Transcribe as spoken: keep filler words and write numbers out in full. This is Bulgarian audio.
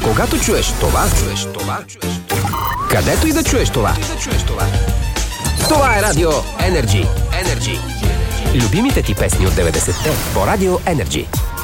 Когато чуеш това, чуеш това, където и да чуеш това. Това е Радио Енерджи. Енерджи. Любимите ти песни от деветдесетте по Радио Енерджи.